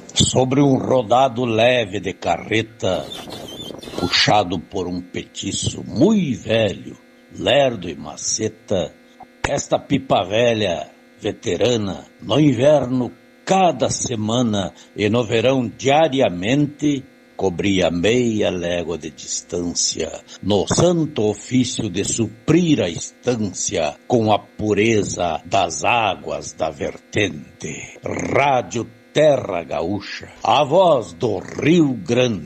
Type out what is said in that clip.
Sobre um rodado leve de carreta, puxado por um petiço muito velho, lerdo e maceta, esta pipa velha, veterana, no inverno cada semana e no verão diariamente, cobria meia légua de distância, no santo ofício de suprir a estância com a pureza das águas da vertente. Rádio Terra Gaúcha, a voz do Rio Grande.